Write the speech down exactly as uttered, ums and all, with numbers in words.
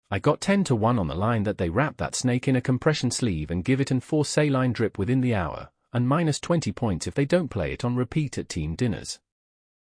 I got ten to one on the line that they wrap that snake in a compression sleeve and give it an four saline drip within the hour, and minus twenty points if they don't play it on repeat at team dinners.